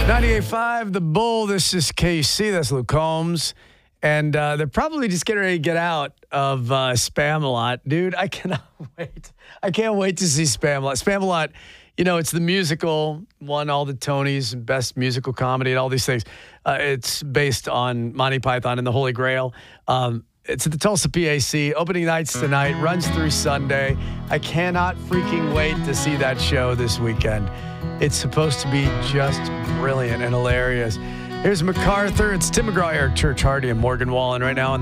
98.5, The Bull. This is KC. That's Luke Combs. And they're probably just getting ready to get out of Spamalot. Dude, I cannot wait. I can't wait to see Spamalot. Spamalot, you know, it's the musical, won all the Tonys, best musical comedy and all these things. It's based on Monty Python and the Holy Grail. It's at the Tulsa PAC. Opening nights tonight, runs through Sunday. I cannot freaking wait to see that show this weekend. It's supposed to be just brilliant and hilarious. Here's MacArthur. It's Tim McGraw, Eric Church, Hardy, and Morgan Wallen right now.